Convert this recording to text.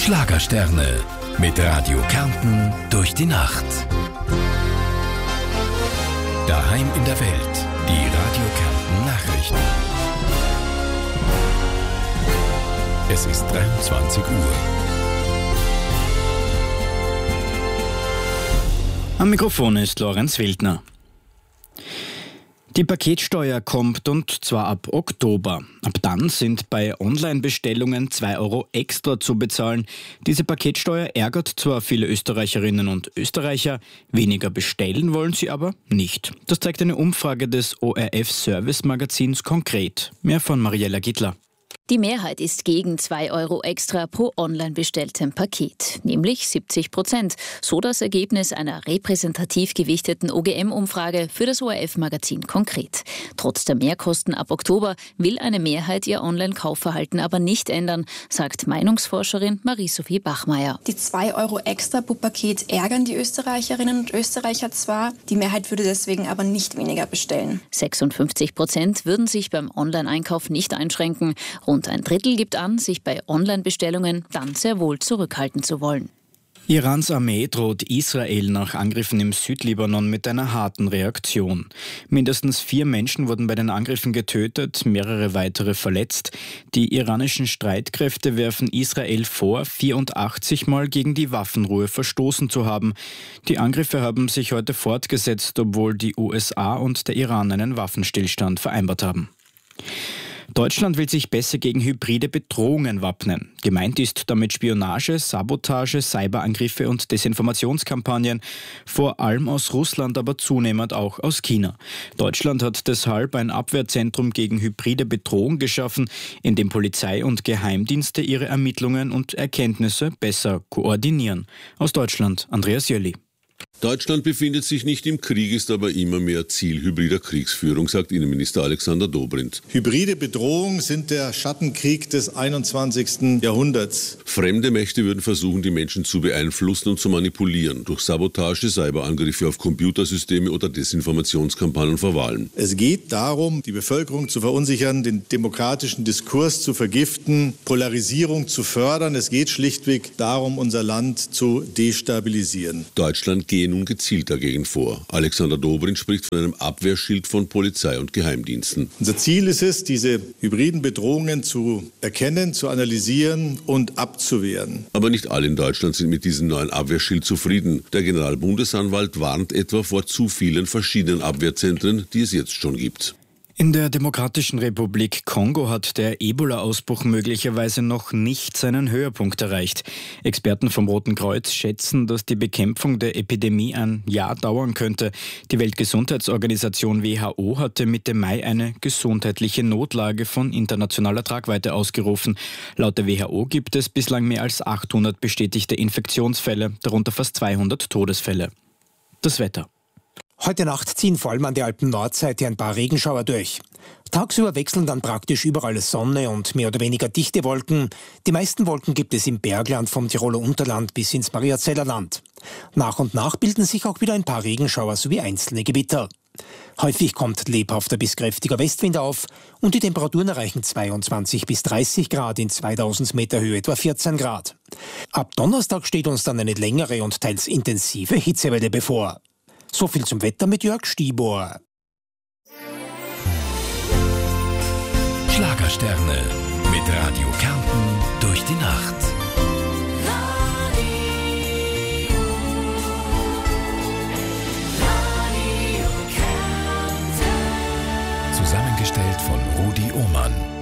Schlagersterne mit Radio Kärnten durch die Nacht. Daheim in der Welt, die Radio Kärnten Nachrichten. Es ist 23 Uhr. Am Mikrofon ist Lorenz Wildner. Die Paketsteuer kommt, und zwar ab Oktober. Ab dann sind bei Online-Bestellungen 2 Euro extra zu bezahlen. Diese Paketsteuer ärgert zwar viele Österreicherinnen und Österreicher, weniger bestellen wollen sie aber nicht. Das zeigt eine Umfrage des ORF-Service-Magazins konkret. Mehr von Mariella Gittler. Die Mehrheit ist gegen 2 Euro extra pro online bestelltem Paket, nämlich 70%. So das Ergebnis einer repräsentativ gewichteten OGM-Umfrage für das ORF-Magazin konkret. Trotz der Mehrkosten ab Oktober will eine Mehrheit ihr Online-Kaufverhalten aber nicht ändern, sagt Meinungsforscherin Marie-Sophie Bachmeier. Die 2 Euro extra pro Paket ärgern die Österreicherinnen und Österreicher zwar, die Mehrheit würde deswegen aber nicht weniger bestellen. 56% würden sich beim Online-Einkauf nicht einschränken. Rund ein Drittel gibt an, sich bei Online-Bestellungen dann sehr wohl zurückhalten zu wollen. Irans Armee droht Israel nach Angriffen im Südlibanon mit einer harten Reaktion. Mindestens 4 Menschen wurden bei den Angriffen getötet, mehrere weitere verletzt. Die iranischen Streitkräfte werfen Israel vor, 84 Mal gegen die Waffenruhe verstoßen zu haben. Die Angriffe haben sich heute fortgesetzt, obwohl die USA und der Iran einen Waffenstillstand vereinbart haben. Deutschland will sich besser gegen hybride Bedrohungen wappnen. Gemeint ist damit Spionage, Sabotage, Cyberangriffe und Desinformationskampagnen, vor allem aus Russland, aber zunehmend auch aus China. Deutschland hat deshalb ein Abwehrzentrum gegen hybride Bedrohung geschaffen, in dem Polizei und Geheimdienste ihre Ermittlungen und Erkenntnisse besser koordinieren. Aus Deutschland, Andreas Jöli. Deutschland befindet sich nicht im Krieg, ist aber immer mehr Ziel hybrider Kriegsführung, sagt Innenminister Alexander Dobrindt. Hybride Bedrohungen sind der Schattenkrieg des 21. Jahrhunderts. Fremde Mächte würden versuchen, die Menschen zu beeinflussen und zu manipulieren, durch Sabotage, Cyberangriffe auf Computersysteme oder Desinformationskampagnen vor Wahlen. Es geht darum, die Bevölkerung zu verunsichern, den demokratischen Diskurs zu vergiften, Polarisierung zu fördern. Es geht schlichtweg darum, unser Land zu destabilisieren. Deutschland gehe nun gezielt dagegen vor. Alexander Dobrindt spricht von einem Abwehrschild von Polizei und Geheimdiensten. Unser Ziel ist es, diese hybriden Bedrohungen zu erkennen, zu analysieren und abzuwehren. Aber nicht alle in Deutschland sind mit diesem neuen Abwehrschild zufrieden. Der Generalbundesanwalt warnt etwa vor zu vielen verschiedenen Abwehrzentren, die es jetzt schon gibt. In der Demokratischen Republik Kongo hat der Ebola-Ausbruch möglicherweise noch nicht seinen Höhepunkt erreicht. Experten vom Roten Kreuz schätzen, dass die Bekämpfung der Epidemie ein Jahr dauern könnte. Die Weltgesundheitsorganisation WHO hatte Mitte Mai eine gesundheitliche Notlage von internationaler Tragweite ausgerufen. Laut der WHO gibt es bislang mehr als 800 bestätigte Infektionsfälle, darunter fast 200 Todesfälle. Das Wetter. Heute Nacht ziehen vor allem an der Alpen-Nordseite ein paar Regenschauer durch. Tagsüber wechseln dann praktisch überall Sonne und mehr oder weniger dichte Wolken. Die meisten Wolken gibt es im Bergland vom Tiroler Unterland bis ins Mariazeller Land. Nach und nach bilden sich auch wieder ein paar Regenschauer sowie einzelne Gewitter. Häufig kommt lebhafter bis kräftiger Westwind auf und die Temperaturen erreichen 22 bis 30 Grad, in 2000 Meter Höhe etwa 14 Grad. Ab Donnerstag steht uns dann eine längere und teils intensive Hitzewelle bevor. So viel zum Wetter mit Jörg Stibor. Schlagersterne mit Radio Kärnten durch die Nacht. Radio Kärnten. Zusammengestellt von Rudi Ohmann.